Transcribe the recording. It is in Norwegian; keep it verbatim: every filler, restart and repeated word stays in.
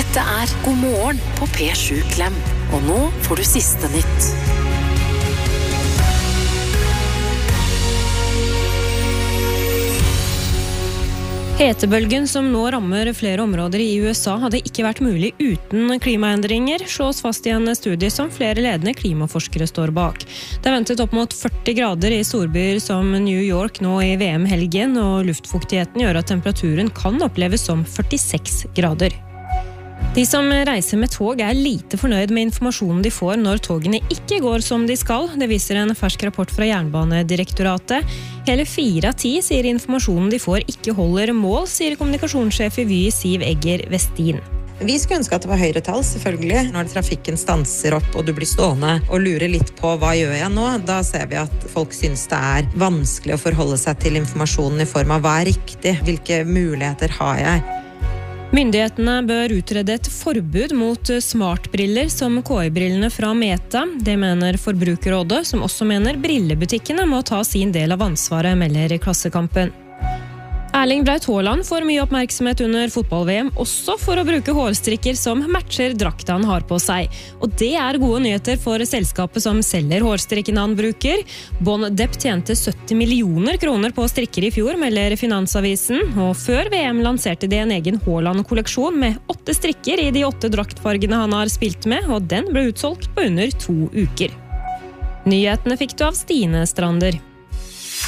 Dette er God morgen på P sju Klem. Og nå får du siste nytt. Hetebølgen som nå rammer flere områder i U S A hadde ikke vært mulig uten klimaendringer, slås fast i en studie som flere ledende klimaforskere står bak. Det er ventet opp mot førti grader i storbyer som New York nå i V M-helgen, og luftfuktigheten gjør at temperaturen kan oppleves som førtiseks grader. De som reiser med tog er lite fornøyd med informasjonen de får når togene ikke går som de skal. Det viser en fersk rapport fra Jernbanedirektoratet. Hele fire av ti sier informasjonen de får ikke holder mål, sier kommunikasjonssjef i Vy Siv Egger Westin. Vi skulle ønske at det var høyere tall, selvfølgelig. Når trafikken stanser opp og du blir stående og lurer litt på hva gjør jeg nå, da ser vi at folk synes det er vanskelig å forholde seg til informasjonen i form av hva er riktig, hvilke muligheter har jeg. Myndighetene bør utrede et forbud mot smartbriller som K I-brillene fra Meta. Det mener Forbrukerrådet, som også mener brillebutikkene må ta sin del av ansvaret, melder Klassekampen. Erling Braut Haaland får mye oppmerksomhet under fotball-V M, også for å bruke hårstrikker som matcher drakta han har på seg. Og det er gode nyheter for selskapet som selger hårstrikkene han bruker. Bon Depp tjente sytti millioner kroner på strikker i fjor, melder Finansavisen. Og før V M lanserte de en egen Haaland-kolleksjon med åtte strikker i de åtte draktfargene han har spilt med, og den ble utsolgt på under to uker. Nyhetene fikk du av Stine Strander.